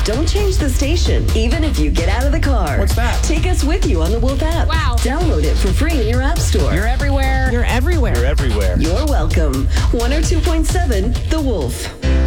Don't change the station, even if you get out of the car. What's that? Take us with you on the Wolf app. Wow. Download it for free in your app store. You're everywhere. You're everywhere. You're everywhere. You're welcome. 102.7 The Wolf.